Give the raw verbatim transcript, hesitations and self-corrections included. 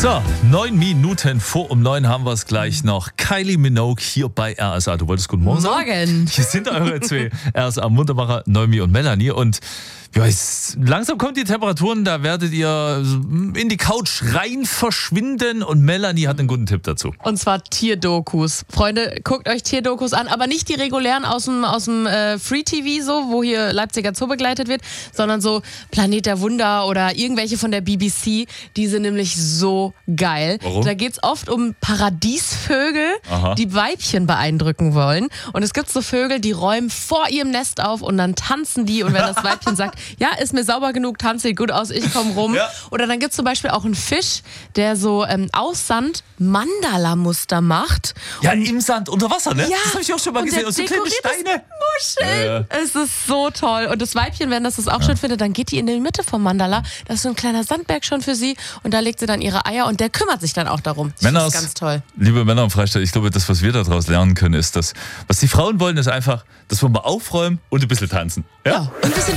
So, neun Minuten vor um neun haben wir es gleich noch. Kylie Minogue hier bei R S A. Du wolltest guten Morgen sagen? Morgen. Hier sind eure zwei R S A Wunderbarer, Noemi und Melanie. Und ja, es, langsam kommen die Temperaturen, da werdet ihr in die Couch rein verschwinden. Und Melanie hat einen guten Tipp dazu. Und zwar Tierdokus. Freunde, guckt euch Tierdokus an, aber nicht die regulären aus dem, aus dem äh, Free-T V, so, wo hier Leipziger Zoo begleitet wird, sondern so Planet der Wunder oder irgendwelche von der B B C. Die sind nämlich so geil. Warum? Da geht es oft um Paradiesvögel, Aha. die Weibchen beeindrucken wollen. Und es gibt so Vögel, die räumen vor ihrem Nest auf und dann tanzen die. Und wenn das Weibchen sagt, ja, ist mir sauber genug, tanzt sieht gut aus, ich komme rum. Ja. Oder dann gibt es zum Beispiel auch einen Fisch, der so ähm, aus Sand Mandala-Muster macht. Ja, im Sand, unter Wasser, ne? Ja, Das habe ich auch schon mal und gesehen. der Und so kleine dekoriert das Steine. Muscheln. Ja, ja. Es ist so toll. Und das Weibchen, wenn das das auch schön findet, dann geht die in die Mitte vom Mandala. Das ist so ein kleiner Sandberg schon für sie. Und da legt sie dann ihre Eier und der kümmert sich dann auch darum. Ich Männers, finde das ganz toll. Liebe Männer im Freistaat, ich glaube, das, was wir daraus lernen können, ist, dass, was die Frauen wollen, ist einfach, dass wir mal aufräumen und ein bisschen tanzen. Ja? Ja, und ein bisschen